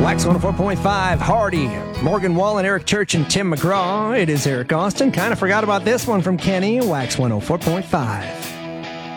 Wax 104.5, Hardy, Morgan Wallen, Eric Church, and Tim McGraw. It is Eric Austin. Kind of forgot about this one from Kenny. Wax 104.5.